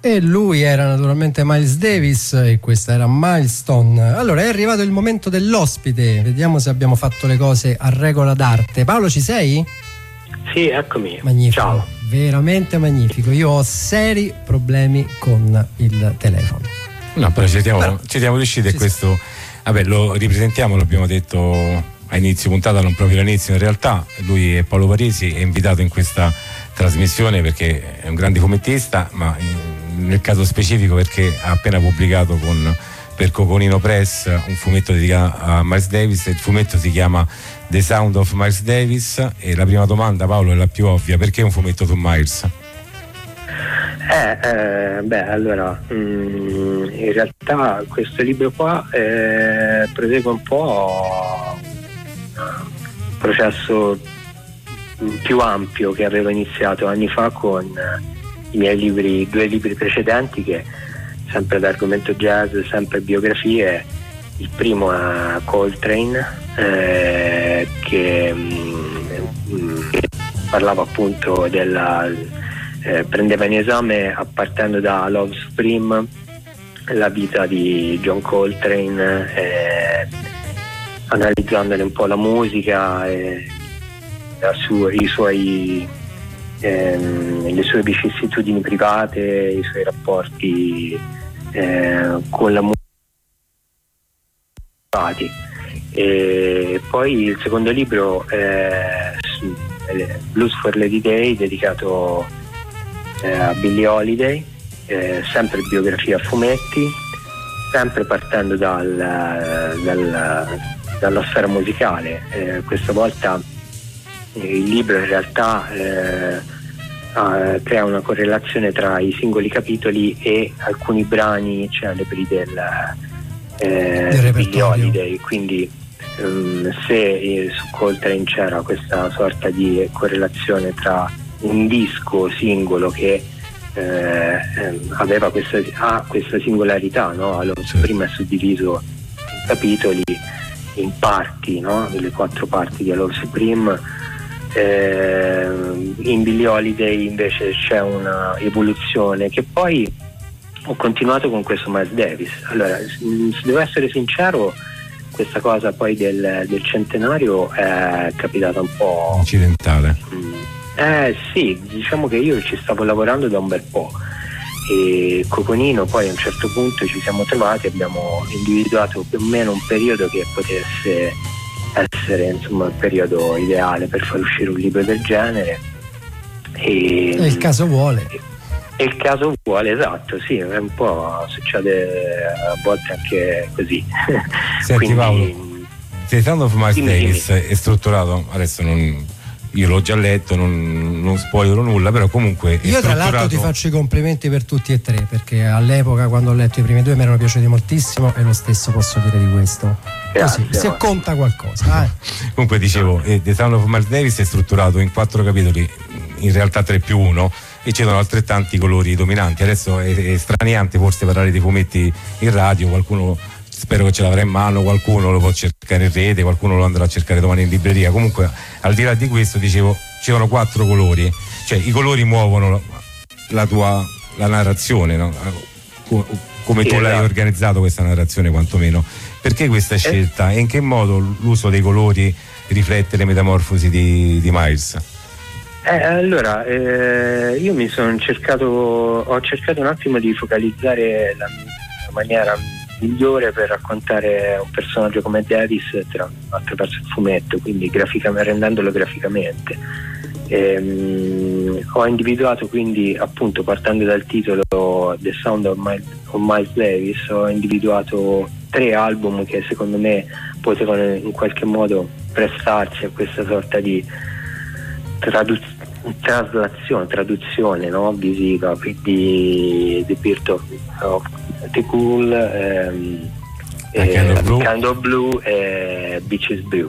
E lui era naturalmente Miles Davis e questa era Milestone. Allora è arrivato il momento dell'ospite, vediamo se abbiamo fatto le cose a regola d'arte. Paolo, ci sei? Sì, eccomi. Magnifico. Ciao. Veramente magnifico. Io ho seri problemi con il telefono. No, però ci siamo riusciti e questo, vabbè, lo ripresentiamo, l'abbiamo detto a inizio puntata, non proprio all'inizio in realtà. Lui è Paolo Parisi, è invitato in questa trasmissione perché è un grande fumettista, ma nel caso specifico perché ha appena pubblicato per Coconino Press un fumetto dedicato a Miles Davis. Il fumetto si chiama The Sound of Miles Davis e la prima domanda, Paolo, è la più ovvia: perché un fumetto su Miles? Allora in realtà questo libro qua prosegue un po' un processo più ampio che avevo iniziato anni fa con i miei due libri precedenti, che sempre d'argomento jazz, sempre biografie. Il primo è Coltrane, che parlava appunto prendeva in esame, partendo da Love Supreme, la vita di John Coltrane, analizzandone un po' la musica e le sue vicissitudini private, i suoi rapporti con la musica. E poi il secondo libro è Blues for Lady Day, dedicato a Billie Holiday, sempre biografia a fumetti, sempre partendo dalla sfera musicale. Questa volta il libro in realtà crea una correlazione tra i singoli capitoli e alcuni brani celebri del Billie Holiday, quindi se su Coltrane c'era questa sorta di correlazione tra un disco singolo che aveva questa singolarità, no? Allora, prima è suddiviso in capitoli, in parti, no? Le 4 parti di Love Supreme. In Billie Holiday invece c'è una evoluzione che poi ho continuato con questo Miles Davis. Allora, se devo essere sincero, questa cosa poi del centenario è capitata un po' incidentale. Sì, diciamo che io ci stavo lavorando da un bel po', e Coconino poi a un certo punto ci siamo trovati, abbiamo individuato più o meno un periodo che potesse essere, insomma, il periodo ideale per far uscire un libro del genere, e il caso vuole. E il caso vuole, esatto, sì, è un po', succede a volte anche così. Senti, quindi, Paolo, The Sound of Miles Davis è strutturato, adesso io l'ho già letto, non spoilerò nulla, però comunque io tra l'altro ti faccio i complimenti per tutti e tre, perché all'epoca quando ho letto i primi 2 mi erano piaciuti moltissimo, e lo stesso posso dire di questo. Grazie, così se conta qualcosa. Comunque dicevo, The Sound of Miles Davis è strutturato in 4 capitoli, in realtà 3+1, e ci sono altrettanti colori dominanti. Adesso è straniante forse parlare di fumetti in radio, qualcuno spero che ce l'avrà in mano, qualcuno lo può cercare in rete, qualcuno lo andrà a cercare domani in libreria. Comunque, al di là di questo, dicevo, ci sono 4 colori, cioè i colori muovono la narrazione, no? Come tu l'hai organizzato questa narrazione, quantomeno. Perché questa scelta e in che modo l'uso dei colori riflette le metamorfosi di Miles? Allora, io ho cercato un attimo di focalizzare la maniera migliore per raccontare un personaggio come Davis attraverso il fumetto, quindi rendendolo graficamente. Ho individuato quindi, appunto, partendo dal titolo The Sound of Miles Davis, ho individuato 3 album che secondo me potevano in qualche modo prestarsi a questa sorta di traduzione, no? Visiva, quindi The Birth of the Cool, Kind of Blue e Beaches Blue,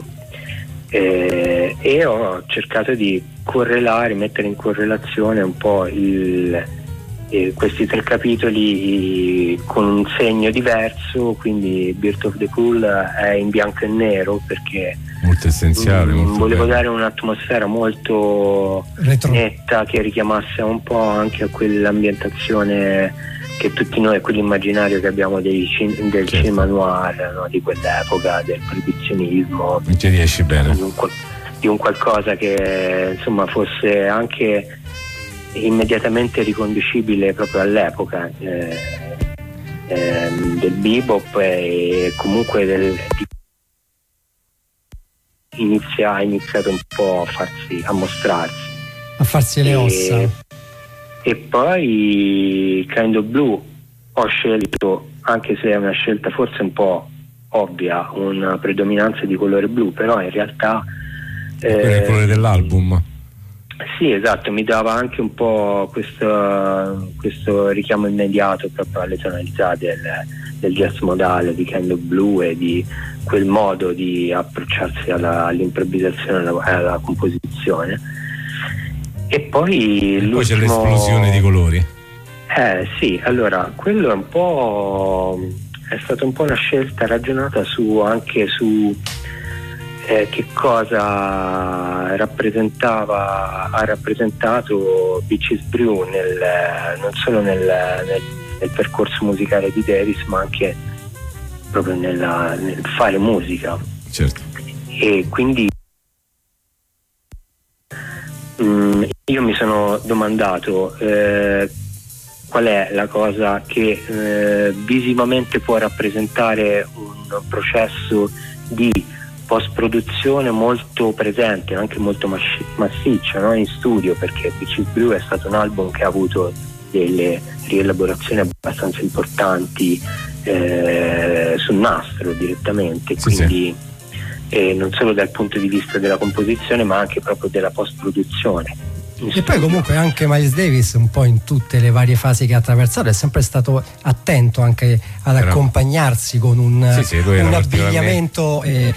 e ho cercato di mettere in correlazione un po' il questi 3 capitoli con un segno diverso, quindi Birth of the Pool è in bianco e nero perché molto essenziale, molto volevo bello. dare un'atmosfera molto netta che richiamasse un po' anche a quell'ambientazione che tutti noi, quell'immaginario che abbiamo del cinema noir, no? Di quell'epoca, del proibizionismo, non ci riesci bene, di un qualcosa che insomma fosse anche immediatamente riconducibile proprio all'epoca del bebop e comunque ha iniziato un po' a mostrarsi, a farsi le ossa. E poi Kind of Blue ho scelto, anche se è una scelta forse un po' ovvia, una predominanza di colore blu, però in realtà quello è il colore dell'album. Sì, esatto, mi dava anche un po' questo richiamo immediato proprio alle tonalità del jazz modale di Kind of Blue e di quel modo di approcciarsi all'improvvisazione, alla composizione. E poi c'è l'esplosione di colori. Sì, allora quello è stata un po' una scelta ragionata anche su che cosa ha rappresentato Bitches Brew non solo nel percorso musicale di Davis, ma anche proprio nel fare musica. Certo. E quindi io mi sono domandato qual è la cosa che visivamente può rappresentare un processo di post-produzione molto presente, anche molto massiccia, no? In studio, perché Bitches Brew è stato un album che ha avuto delle rielaborazioni abbastanza importanti sul nastro direttamente, quindi non solo dal punto di vista della composizione ma anche proprio della post-produzione. E poi comunque anche Miles Davis un po' in tutte le varie fasi che ha attraversato è sempre stato attento anche ad accompagnarsi con un abbigliamento